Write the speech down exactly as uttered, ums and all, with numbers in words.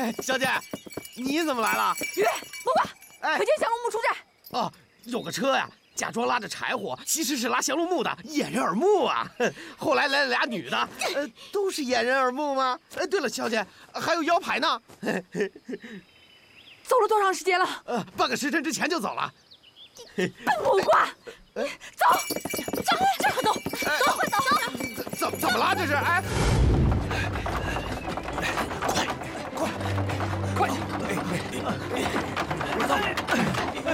小姐，你怎么来了？ 鱼，莫挂， 哎， 可见降龙木出寨。 哦，有个车呀，假装拉着柴火，其实是拉降龙木的，掩人耳目啊。后来来了俩女的，呃，都是掩人耳目吗？呃，对了，小姐，还有腰牌呢。 走了多长时间了？ 呃，半个时辰之前就走了。 莫挂，走，走，这快走，走，快走！ 怎怎么了？这是？哎， 快，快，快！